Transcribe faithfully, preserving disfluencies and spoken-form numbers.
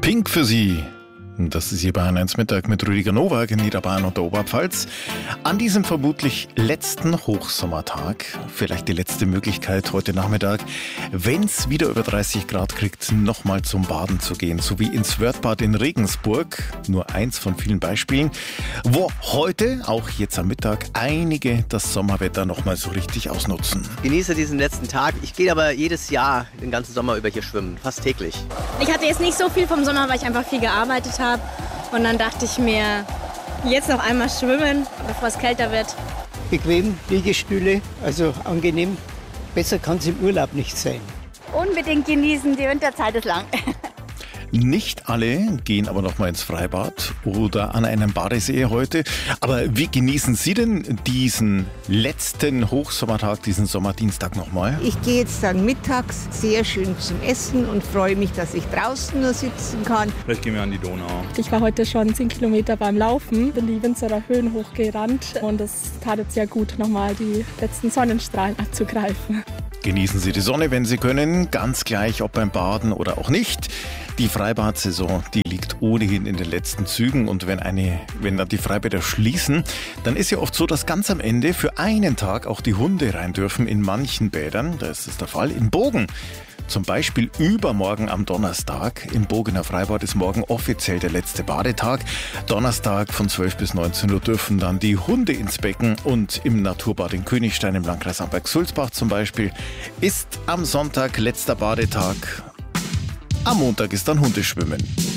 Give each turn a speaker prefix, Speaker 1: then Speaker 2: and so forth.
Speaker 1: Pink für Sie. Das ist hier Bayern eins Mittag mit Rüdiger Nowak in Niederbayern und der Oberpfalz. An diesem vermutlich letzten Hochsommertag, vielleicht die letzte Möglichkeit heute Nachmittag, wenn es wieder über dreißig Grad kriegt, nochmal zum Baden zu gehen. So wie ins Wörthbad in Regensburg, nur eins von vielen Beispielen, wo heute, auch jetzt am Mittag, einige das Sommerwetter nochmal so richtig ausnutzen.
Speaker 2: Genieße diesen letzten Tag. Ich gehe aber jedes Jahr den ganzen Sommer über hier schwimmen, fast täglich.
Speaker 3: Ich hatte jetzt nicht so viel vom Sommer, weil ich einfach viel gearbeitet habe. Und dann dachte ich mir, jetzt noch einmal schwimmen, bevor es kälter wird.
Speaker 4: Bequem, Liegestühle, also angenehm. Besser kann es im Urlaub nicht sein.
Speaker 5: Unbedingt genießen, die Winterzeit ist lang.
Speaker 1: Nicht alle gehen aber noch mal ins Freibad oder an einem Badesee heute. Aber wie genießen Sie denn diesen letzten Hochsommertag, diesen Sommerdienstag noch mal?
Speaker 6: Ich gehe jetzt dann mittags sehr schön zum Essen und freue mich, dass ich draußen nur sitzen kann.
Speaker 7: Vielleicht gehen wir an die Donau.
Speaker 8: Ich war heute schon zehn Kilometer beim Laufen, bin die Winzerer Höhen hochgerannt und es tat jetzt sehr gut, nochmal die letzten Sonnenstrahlen abzugreifen.
Speaker 1: Genießen Sie die Sonne, wenn Sie können, ganz gleich ob beim Baden oder auch nicht. Die Freibad-Saison, die liegt ohnehin in den letzten Zügen und wenn eine, wenn dann die Freibäder schließen, dann ist ja oft so, dass ganz am Ende für einen Tag auch die Hunde rein dürfen in manchen Bädern. Da ist es der Fall in Bogen. Zum Beispiel übermorgen am Donnerstag. Im Bogener Freibad ist morgen offiziell der letzte Badetag. Donnerstag von zwölf bis neunzehn Uhr dürfen dann die Hunde ins Becken und im Naturbad in Königstein im Landkreis Amberg-Sulzbach zum Beispiel ist am Sonntag letzter Badetag. Am Montag ist dann Hundeschwimmen.